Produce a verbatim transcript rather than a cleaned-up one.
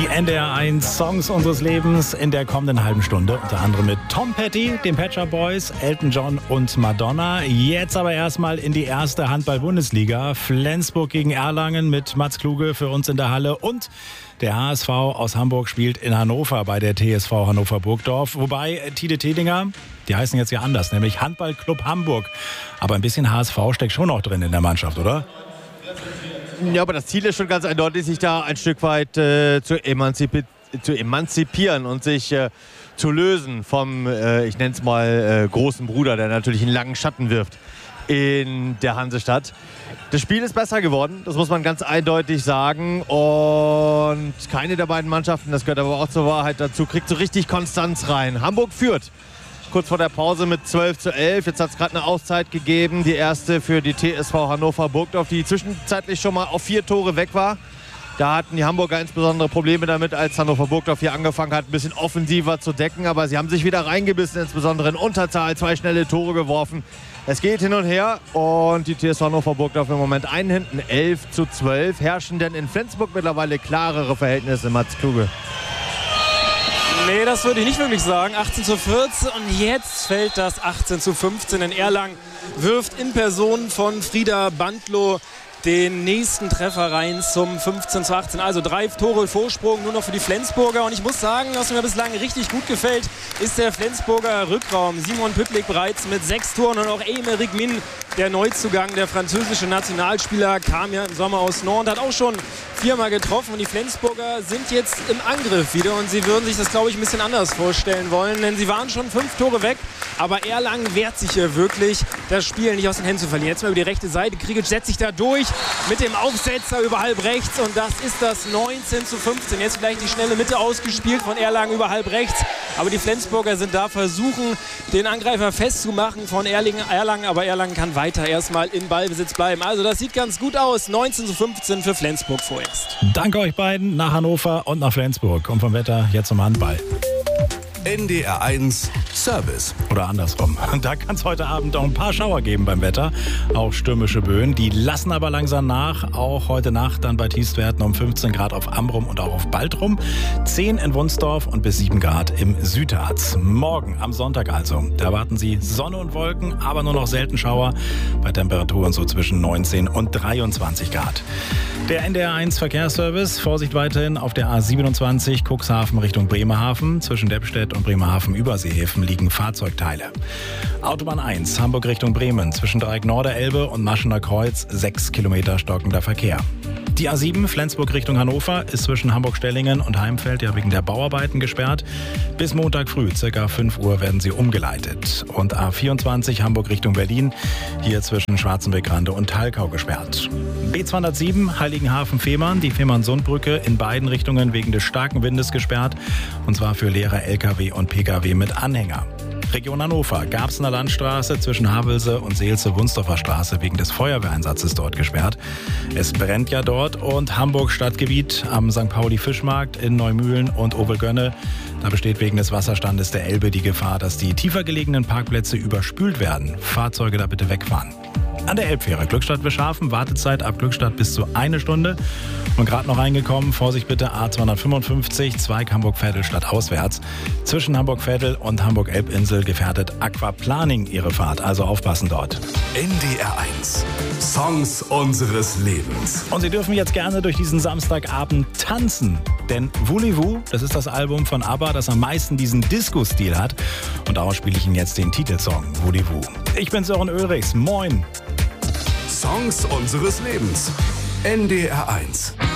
Die N D R eins Songs unseres Lebens in der kommenden halben Stunde. Unter anderem mit Tom Petty, den Pet Shop Boys, Elton John und Madonna. Jetzt aber erstmal in die erste Handball-Bundesliga. Flensburg gegen Erlangen mit Mats Kluge für uns in der Halle. Und der H S V aus Hamburg spielt in Hannover bei der T S V Hannover Burgdorf. Wobei Tide Tedinger, die heißen jetzt ja anders, nämlich Handballclub Hamburg. Aber ein bisschen H S V steckt schon noch drin in der Mannschaft, oder? Ja, aber das Ziel ist schon ganz eindeutig, sich da ein Stück weit äh, zu, emanzipi- zu emanzipieren und sich äh, zu lösen vom, äh, ich nenne es mal, äh, großen Bruder, der natürlich einen langen Schatten wirft in der Hansestadt. Das Spiel ist besser geworden, das muss man ganz eindeutig sagen. Und keine der beiden Mannschaften, das gehört aber auch zur Wahrheit dazu, kriegt so richtig Konstanz rein. Hamburg führt kurz vor der Pause mit zwölf zu elf. Jetzt hat es gerade eine Auszeit gegeben. Die erste für die T S V Hannover Burgdorf, die zwischenzeitlich schon mal auf vier Tore weg war. Da hatten die Hamburger insbesondere Probleme damit, als Hannover Burgdorf hier angefangen hat, ein bisschen offensiver zu decken. Aber sie haben sich wieder reingebissen, insbesondere in Unterzahl, zwei schnelle Tore geworfen. Es geht hin und her und die T S V Hannover Burgdorf im Moment einen hinten, elf zu zwölf. Herrschen denn in Flensburg mittlerweile klarere Verhältnisse, Mats Kluge? Nee, das würde ich nicht wirklich sagen. achtzehn zu vierzehn und jetzt fällt das achtzehn zu fünfzehn. In Erlangen wirft in Person von Frieda Bandlow den nächsten Treffer rein zum fünfzehn zu achtzehn. Also drei Tore Vorsprung nur noch für die Flensburger. Und ich muss sagen, was mir bislang richtig gut gefällt, ist der Flensburger Rückraum. Simon Püttlik bereits mit sechs Toren und auch Aymeric Min, der Neuzugang, der französische Nationalspieler, kam ja im Sommer aus Nantes, hat auch schon viermal getroffen. Und die Flensburger sind jetzt im Angriff wieder und sie würden sich das, glaube ich, ein bisschen anders vorstellen wollen, denn sie waren schon fünf Tore weg. Aber Erlangen wehrt sich hier wirklich, das Spiel nicht aus den Händen zu verlieren. Jetzt mal über die rechte Seite. Krigic setzt sich da durch mit dem Aufsetzer über halb rechts und das ist das neunzehn zu fünfzehn. Jetzt vielleicht die schnelle Mitte ausgespielt von Erlangen über halb rechts. Aber die Flensburger sind da, versuchen den Angreifer festzumachen von Erlangen. Aber Erlangen kann weiter erstmal in Ballbesitz bleiben. Also das sieht ganz gut aus. neunzehn zu fünfzehn für Flensburg vorerst. Danke euch beiden nach Hannover und nach Flensburg. Und vom Wetter jetzt zum Handball. N D R eins Service. Oder andersrum. Und da kann es heute Abend auch ein paar Schauer geben beim Wetter. Auch stürmische Böen. Die lassen aber langsam nach. Auch heute Nacht dann bei Tiefstwerten um fünfzehn Grad auf Amrum und auch auf Baltrum. zehn in Wunsdorf und bis sieben Grad im Südharz. Morgen am Sonntag also. Da erwarten Sie Sonne und Wolken, aber nur noch selten Schauer. Bei Temperaturen so zwischen neunzehn und dreiundzwanzig Grad. Der N D R eins Verkehrsservice. Vorsicht weiterhin auf der A siebenundzwanzig Cuxhaven Richtung Bremerhaven. Zwischen Deppstedt und Bremerhaven Überseehäfen liegen Fahrzeugteile. Autobahn eins, Hamburg Richtung Bremen, zwischen Dreieck Norderelbe und Maschener Kreuz, sechs Kilometer stockender Verkehr. Die A sieben, Flensburg Richtung Hannover, ist zwischen Hamburg-Stellingen und Heimfeld ja wegen der Bauarbeiten gesperrt. Bis Montag früh, circa fünf Uhr, werden sie umgeleitet. Und A vierundzwanzig, Hamburg Richtung Berlin, hier zwischen Schwarzenbeck-Rande und Thalkau gesperrt. B zweihundertsieben, Heiligenhafen-Fehmarn, die Fehmarn-Sundbrücke in beiden Richtungen wegen des starken Windes gesperrt. Und zwar für leere L K W und P K W mit Anhänger. Region Hannover, Garbsener Landstraße zwischen Havelse und Seelze-Wunsdorfer Straße wegen des Feuerwehreinsatzes dort gesperrt. Es brennt ja dort und Hamburg Stadtgebiet am Sankt Pauli-Fischmarkt in Neumühlen und Ovelgönne. Da besteht wegen des Wasserstandes der Elbe die Gefahr, dass die tiefer gelegenen Parkplätze überspült werden. Fahrzeuge da bitte wegfahren. An der Elbfähre Glückstadt-Wischhafen, Wartezeit ab Glückstadt bis zu eine Stunde. Und gerade noch reingekommen, Vorsicht bitte, A zweihundertfünfundfünfzig, Zweig Hamburg-Veddel stadtauswärts. Zwischen Hamburg-Veddel und Hamburg-Elbinsel gefährdet Aquaplaning ihre Fahrt, also aufpassen dort. N D R eins Songs unseres Lebens. Und Sie dürfen jetzt gerne durch diesen Samstagabend tanzen. Denn Voulez-vous, das ist das Album von ABBA, das am meisten diesen Disco-Stil hat. Und daraus spiele ich Ihnen jetzt den Titelsong, Voulez-vous. Ich bin Sören Ulrichs, moin. Songs unseres Lebens. N D R eins.